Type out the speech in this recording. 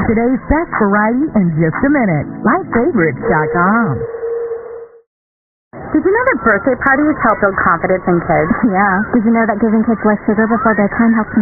today's best variety in just a minute. LifeFavorites.com. Did you know that birthday parties help build confidence in kids? Yeah. Did you know that giving kids less sugar before bedtime helps them